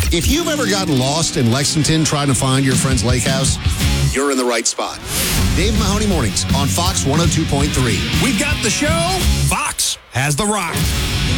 If you've ever gotten lost in Lexington trying to find your friend's lake house, you're in the right spot. Dave Mahoney Mornings on Fox 102.3. We've got the show. Fox has the rock.